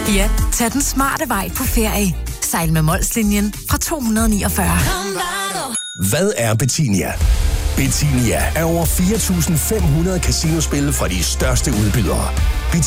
Ja, tag den smarte vej på ferie. Sejl med Molslinjen fra 249. Hvad er Betinia? Betinia er over 4.500 casinospil fra de største udbydere.